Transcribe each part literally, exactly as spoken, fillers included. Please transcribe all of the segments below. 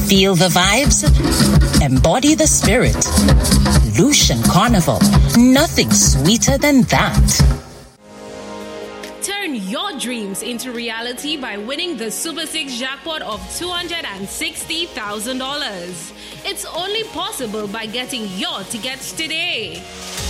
Feel the vibes? Embody the spirit. Lucian Carnival. Nothing sweeter than that. Turn your dreams into reality by winning the Super six jackpot of two hundred sixty thousand dollars. It's only possible by getting your tickets today.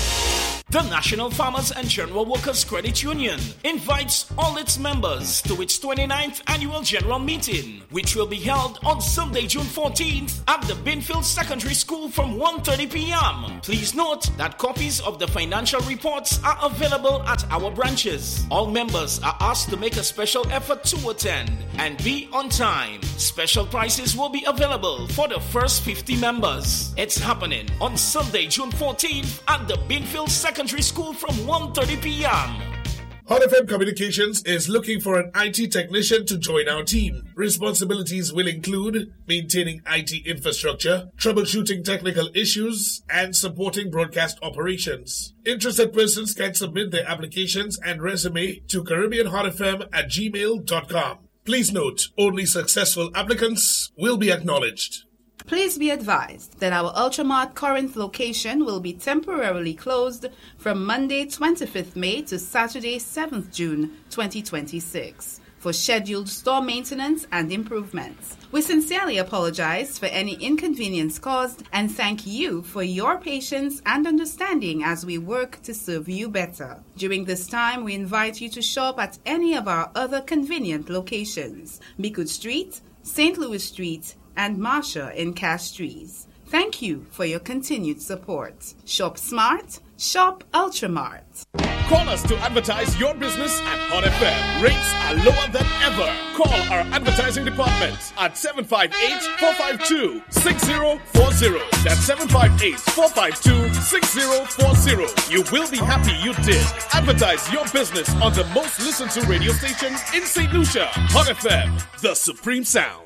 The National Farmers and General Workers Credit Union invites all its members to its twenty-ninth annual general meeting, which will be held on Sunday, June fourteenth at the Binfield Secondary School from one thirty p.m. Please note that copies of the financial reports are available at our branches. All members are asked to make a special effort to attend and be on time. Special prices will be available for the first fifty members. It's happening on Sunday, June fourteenth at the Binfield Secondary School from one thirty p.m. Hot F M Communications is looking for an I T technician to join our team. Responsibilities will include maintaining I T infrastructure, troubleshooting technical issues, and supporting broadcast operations. Interested persons can submit their applications and resume to caribbean hot f m at gmail dot com. Please note, only successful applicants will be acknowledged. Please be advised that our Ultramart Corinth location will be temporarily closed from Monday twenty-fifth May to Saturday seventh June twenty twenty-six for scheduled store maintenance and improvements. We sincerely apologize for any inconvenience caused and thank you for your patience and understanding as we work to serve you better. During this time, we invite you to shop at any of our other convenient locations: Micoud Street, Saint Louis Street, and Marsha in Castries. Thank you for your continued support. Shop smart, shop Ultramart. Call us to advertise your business at Hot F M. Rates are lower than ever. Call our advertising department at seven five eight, four five two, six zero four zero. That's seven five eight, four five two, six zero four zero. You will be happy you did. Advertise your business on the most listened to radio station in Saint Lucia. Hot F M, the supreme sound.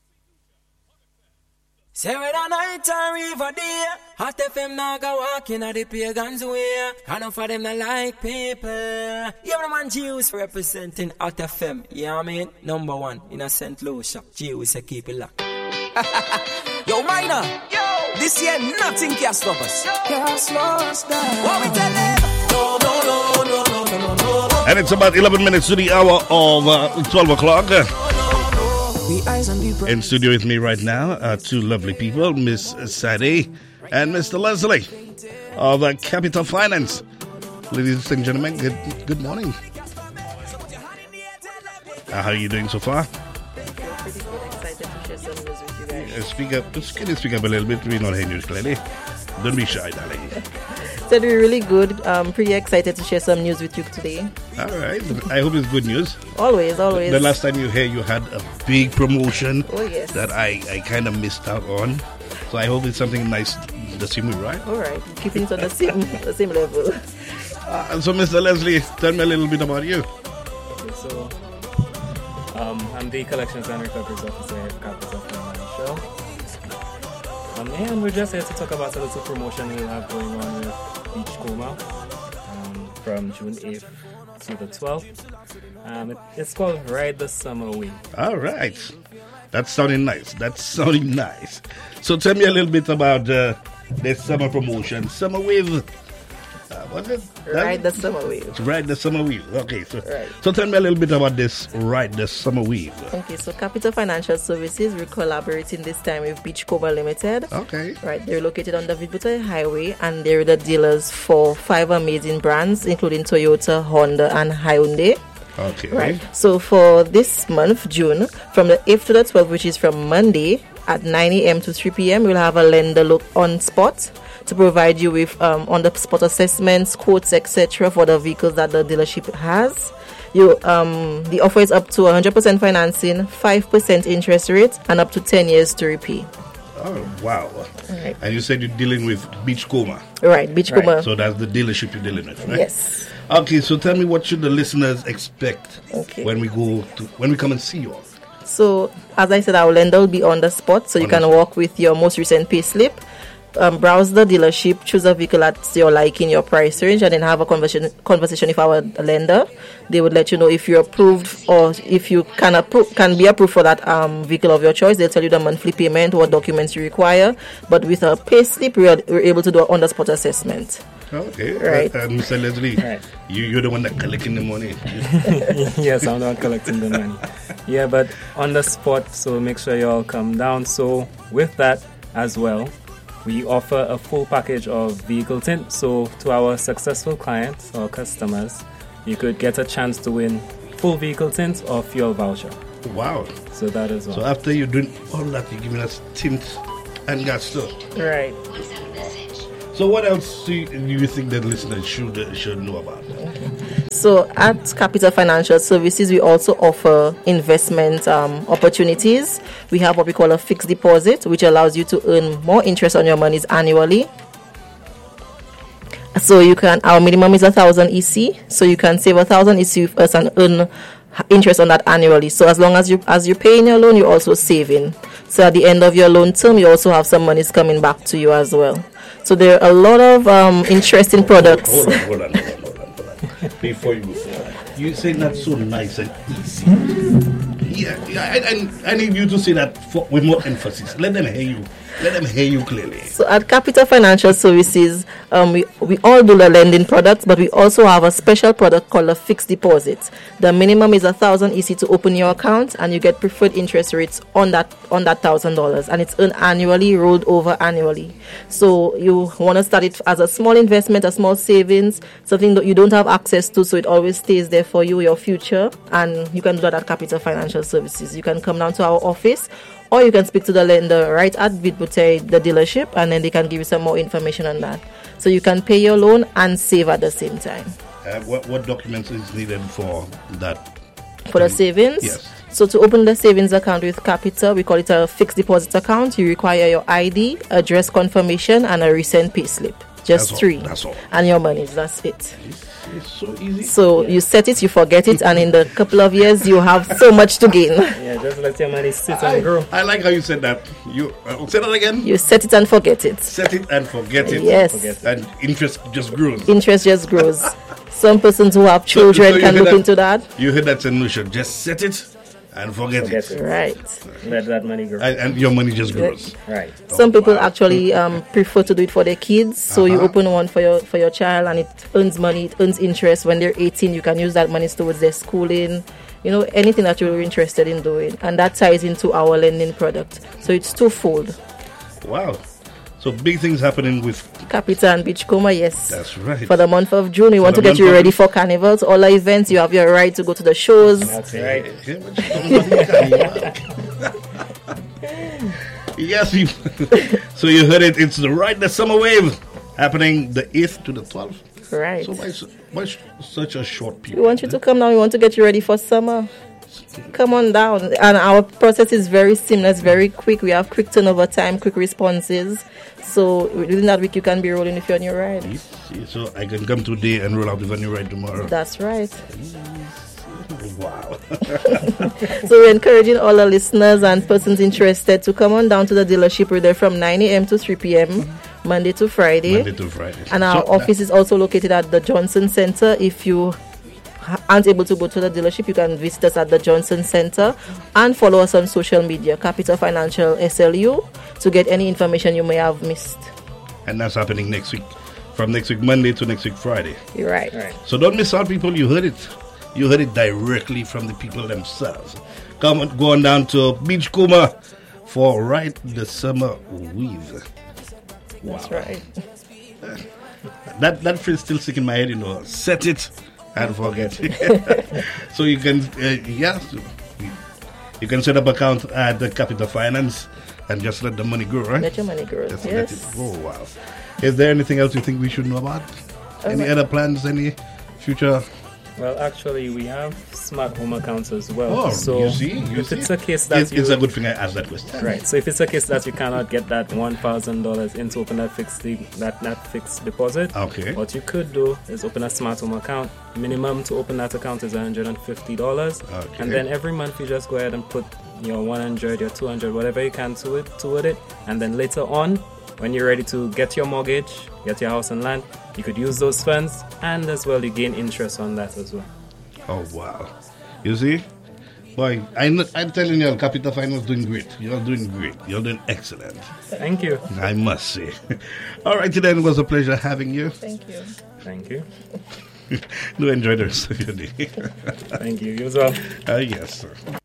Say whether night or even day, Hot F M now go walking at the pagans way. Enough of them not like people. Every man Jews representing Hot F M. You know what I mean? Number one in a Saint Lucia. Jews say keep it locked. Yo, minor. Yo. This year nothing can stop us. Can't slow us down. What we tell them? No, no, no, no, no, no, no, no. And it's about eleven minutes to the hour of uh, twelve o'clock. In studio with me right now are two lovely people, Miss Sadie and Mister Leslie of uh, Capital Finance. Ladies and gentlemen, good good morning. Uh, how are you doing so far? Pretty excited to share some news with you guys. Uh, speak up, can you speak up a little bit? We're not hearing you clearly. Don't be shy, darling. Said we're really good. Um, pretty excited to share some news with you today. All right. I hope it's good news. Always, always. The last time you were here, you had a big promotion oh, yes. that I, I kind of missed out on. So I hope it's something nice the same way, right? All right. Keeping it on the same, the same level. Uh, so, Mister Leslie, tell me a little bit about you. Okay, so, um, I'm the Collections and Recoveries Officer at Capital Financial. Um, and we're just here to talk about a little promotion we have going on with Beachcomber um, from June eighth to the twelfth. Um, it, it's called Ride the Summer Wave. All right. That's sounding nice. That's sounding nice. So tell me a little bit about uh, this summer promotion. Summer Wave. Uh, what's it? Ride the Summer Wave. Ride the Summer Wave. Okay. So, right. so tell me a little bit about this Ride the Summer Wave. Okay. So Capital Financial Services, we're collaborating this time with Beachcomber Limited. Okay. Right. They're located on the Vibutai Highway and they're the dealers for five amazing brands, including Toyota, Honda, and Hyundai. Okay. Right. So for this month, June, from the eighth to the twelfth, which is from Monday at nine a.m. to three p.m., we'll have a lender look on spot to provide you with um, on-the-spot assessments, quotes, et cetera for the vehicles that the dealership has. You um, the offer is up to one hundred percent financing, five percent interest rate, and up to ten years to repay. Oh, wow. Right. And you said you're dealing with Beachcomber. Right, Beachcomber. Right. So that's the dealership you're dealing with, right? Yes. Okay, so tell me, what should the listeners expect okay. when we go to when we come and see you all? So, as I said, our lender will be on the spot, so on you can walk with your most recent pay slip. um, browse the dealership, choose a vehicle that's your liking, your price range, and then have a conversation conversation with our lender. They would let you know if you're approved or if you can appro- can be approved for that um, vehicle of your choice. They'll tell you the monthly payment, what documents you require. But with a pay slip, we're, we're able to do an on-the-spot assessment. Okay, right. Uh, uh, Mister Leslie, right. you, you're the one that collecting the money. Yes, I'm the one collecting the money. Yeah, but on the spot, so make sure you all come down. So with that as well, we offer a full package of vehicle tint. So to our successful clients or customers, you could get a chance to win full vehicle tint or fuel voucher. Wow. So that is all. So after you're doing all that, you're giving us tint and gas stuff. Right. So what else do you, do you think that listeners should uh, should know about? So at Capital Financial Services, we also offer investment um, opportunities. We have what we call a fixed deposit, which allows you to earn more interest on your monies annually. So you can, our minimum is a thousand E C. So you can save a thousand E C with us and earn interest on that annually. So as long as you as you're paying your loan, you're also saving. So at the end of your loan term, you also have some monies coming back to you as well. So there are a lot of um, interesting products. Hold on, hold on, hold on, hold on, hold on. Before you go, you say that's so nice and easy. Yeah, yeah. I, I, I need you to say that for, with more emphasis. Let them hear you. Let them hear you clearly. So at Capital Financial Services, um, we, we all do the lending products, but we also have a special product called a fixed deposit. The minimum is a thousand E C to open your account, and you get preferred interest rates on that on that thousand dollars, and it's earned annually, rolled over annually. So you want to start it as a small investment, a small savings, something that you don't have access to, so it always stays there for you, your future, and you can do that at Capital Financial Services. You can come down to our office, or you can speak to the lender right at Vidbuteri, the dealership, and then they can give you some more information on that. So you can pay your loan and save at the same time. Uh, what, what documents is needed for that? For the savings? Yes. So to open the savings account with Capital, we call it a fixed deposit account. You require your I D, address confirmation, and a recent pay slip. Just that's three. All, that's all. And your monies, that's it. It's, it's so easy. So you set it, you forget it, and in the couple of years, you have so much to gain. Yeah, just let your money sit I, and grow. I like how you said that. You uh, say that again? You set it and forget it. Set it and forget it. Yes. Forget it. And interest just grows. Interest just grows. Some persons who have children so, so can look that, into that. You heard that solution. Just set it and forget, forget it. it. Right. Let that money grow. And, and your money just grows. Right. Some oh, people wow. actually um, prefer to do it for their kids. So uh-huh. you open one for your for your child, and it earns money, it earns interest. When they're eighteen, you can use that money towards their schooling, you know, anything that you're interested in doing. And that ties into our lending product. So it's twofold. Wow. So big things happening with Capital and Beachcomber, yes. That's right. For the month of June, we for want to get you ready for carnivals, all the events. You have your right to go to the shows. That's right. Yes, you, so you heard it. It's the right the summer wave happening the eighth to the twelfth. Right. So why, why such a short period? We want you to come down. We want to get you ready for summer. Come on down. And our process is very seamless, very quick. We have quick turnover time, quick responses. So within that week, you can be rolling if you're on your ride. See, so I can come today and roll out with a new ride tomorrow. That's right. Wow. So we're encouraging all our listeners and persons interested to come on down to the dealership. We're there from nine a.m. to three p.m. Monday to Friday. Monday to Friday. And our so, office is also located at the Johnson Center. If you aren't able to go to the dealership, you can visit us at the Johnson Center and follow us on social media, Capital Financial S L U, to get any information you may have missed. And that's happening next week, from next week Monday to next week Friday. You're right. right. So don't miss out, people. You heard it. You heard it directly from the people themselves. Come on, go on down to Beachcomber for Right the Summer Weave. Wow. That's right. That that phrase still sticking in my head, you know. Set it and forget it. So you can, uh, yeah, you can set up account at the Capital Finance and just let the money grow, right? Let your money grow. Just yes. let it go. Wow. Is there anything else you think we should know about? Oh, any other plans? Any future? Well, actually, we have smart home accounts as well. Oh, so you see, you if see? it's a case that it's, you, it's a good thing I asked that question. Right. So if it's a case that you cannot get that one thousand dollars in to open that fixed that that fixed deposit, okay, what you could do is open a smart home account. Minimum to open that account is one hundred and fifty dollars, okay. And then every month you just go ahead and put your one hundred, your two hundred, whatever you can to it toward it, and then later on when you're ready to get your mortgage, get your house and land, you could use those funds, and as well you gain interest on that as well. Oh, wow. You see? Boy, I'm, I'm telling you, Capital Finance doing great. You're doing great. You're doing excellent. Thank you. I must say. All right, then, it was a pleasure having you. Thank you. Thank you. Do enjoy the rest of your day. Thank you. You as well. Uh, yes, sir.